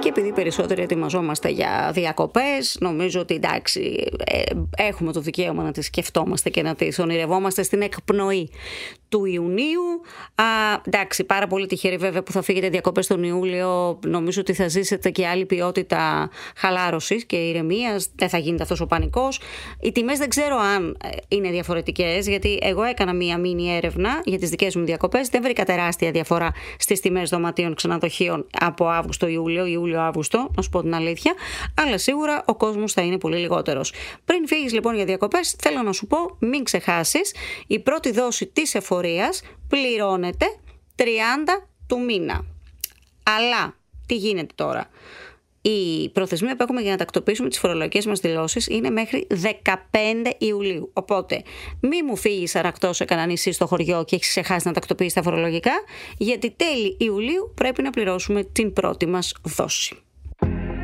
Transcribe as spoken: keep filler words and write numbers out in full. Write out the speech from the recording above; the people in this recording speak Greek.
και επειδή περισσότεροι ετοιμαζόμαστε για διακοπές, νομίζω ότι εντάξει, ε, έχουμε το δικαίωμα να τις σκεφτόμαστε και να τις ονειρευόμαστε στην εκπνοή του Ιουνίου. Α, εντάξει, πάρα πολύ τυχεροί βέβαια που θα φύγετε διακοπές τον Ιούλιο. Νομίζω ότι θα ζήσετε και άλλη ποιότητα χαλάρωσης και ηρεμίας. Δεν θα γίνεται αυτός ο πανικός. Οι τιμές δεν ξέρω αν είναι διαφορετικές, γιατί εγώ έκανα μία μίνι έρευνα για τις δικές μου διακοπές. Δεν βρήκα τεράστια διαφορά στις τιμές δωματίων ξενοδοχείων από Αύγουστο-Ιούλιο, Ιούλιο-Αύγουστο, να σου πω την αλήθεια. Αλλά σίγουρα ο κόσμος θα είναι πολύ λιγότερος. Πριν φύγεις λοιπόν για διακοπές, θέλω να σου πω, μην ξεχάσεις, η πρώτη δόση της εφορίας πληρώνεται τριάντα του μήνα. Αλλά τι γίνεται τώρα? Η προθεσμία που έχουμε για να τακτοποιήσουμε τις φορολογικές μας δηλώσεις είναι μέχρι δεκαπέντε Ιουλίου. Οπότε, μη μου φύγεις αρακτός σε κανένα νησί στο χωριό και έχεις ξεχάσει να τακτοποιήσεις τα φορολογικά, γιατί τέλη Ιουλίου πρέπει να πληρώσουμε την πρώτη μας δόση.